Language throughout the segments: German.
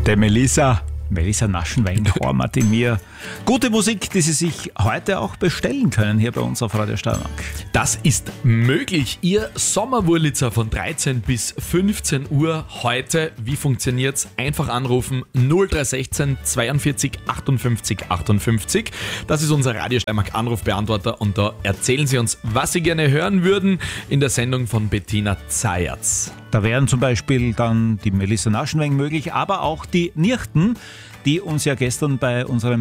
Der Melissa Naschenwein, Heimat in mir. Gute Musik, die Sie sich heute auch bestellen können hier bei uns auf Radio Steiermark. Das ist möglich. Ihr Sommerwurlitzer von 13 bis 15 Uhr heute. Wie funktioniert's? Einfach anrufen 0316 42 58 58. Das ist unser Radio Steiermark Anrufbeantworter und da erzählen Sie uns, was Sie gerne hören würden in der Sendung von Bettina Zayatz. Da wären zum Beispiel dann die Melissa Naschenwein möglich, aber auch die Nirchten, die uns ja gestern bei unserer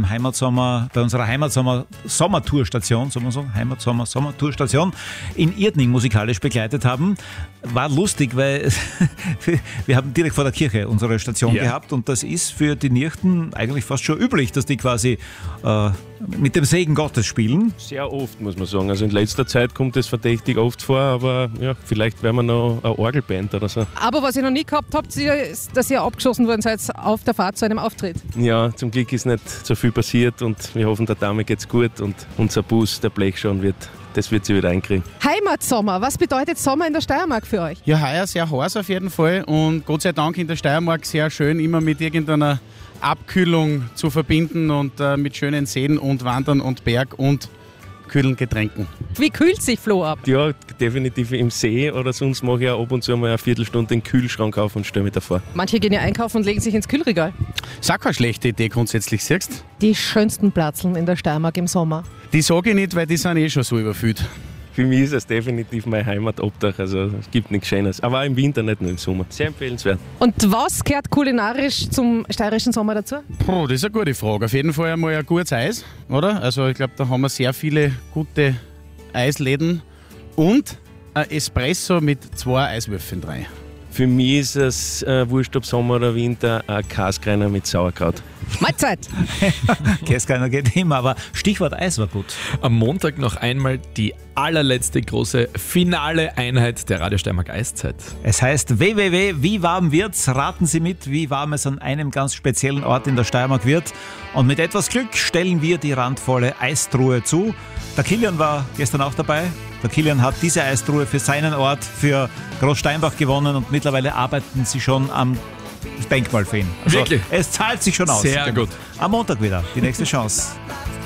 Heimatsommer-Sommertourstation, soll man sagen, Heimatsommer-Sommertourstation in Irdning musikalisch begleitet haben. War lustig, weil wir haben direkt vor der Kirche unsere Station gehabt und das ist für die Nirchten eigentlich fast schon üblich, dass die quasi mit dem Segen Gottes spielen. Sehr oft, muss man sagen. Also in letzter Zeit kommt es verdächtig oft vor, aber ja, vielleicht wären wir noch eine Orgelband oder so. Aber was ihr noch nie gehabt habt, ist, dass ihr abgeschossen worden seid auf der Fahrt zu einem Auftritt. Ja, zum Glück ist nicht so viel passiert und wir hoffen, der Dame geht's gut und unser Bus, der Blechschon, das wird sie wieder einkriegen. Heimatsommer, was bedeutet Sommer in der Steiermark für euch? Ja, heuer sehr heiß auf jeden Fall und Gott sei Dank in der Steiermark sehr schön, immer mit irgendeiner Abkühlung zu verbinden und mit schönen Seen und Wandern und Berg und kühlen Getränken. Wie kühlt sich Flo ab? Ja, definitiv im See oder sonst mache ich auch ab und zu mal eine Viertelstunde den Kühlschrank auf und stelle mich davor. Manche gehen ja einkaufen und legen sich ins Kühlregal. Ist auch keine schlechte Idee grundsätzlich, siehst du? Die schönsten Platzeln in der Steiermark im Sommer. Die sage ich nicht, weil die sind schon so überfüllt. Für mich ist es definitiv mein Heimatobdach, also es gibt nichts Schönes. Aber auch im Winter, nicht nur im Sommer. Sehr empfehlenswert. Und was gehört kulinarisch zum steirischen Sommer dazu? Das ist eine gute Frage. Auf jeden Fall einmal ein gutes Eis, oder? Also ich glaube, da haben wir sehr viele gute Eisläden und ein Espresso mit 2 Eiswürfeln rein. Für mich ist es wurscht ob Sommer oder Winter, ein Kaskreiner mit Sauerkraut. Mahlzeit! Käskeiner geht immer, aber Stichwort Eis war gut. Am Montag noch einmal die allerletzte große finale Einheit der Radio Steiermark Eiszeit. Es heißt wie warm wird's? Raten Sie mit, wie warm es an einem ganz speziellen Ort in der Steiermark wird. Und mit etwas Glück stellen wir die randvolle Eistruhe zu. Der Kilian war gestern auch dabei. Der Kilian hat diese Eistruhe für seinen Ort, für Großsteinbach gewonnen und mittlerweile arbeiten sie schon am Denkmal für ihn. Also wirklich? Es zahlt sich schon aus. Sehr gut. Am Montag wieder, die nächste Chance.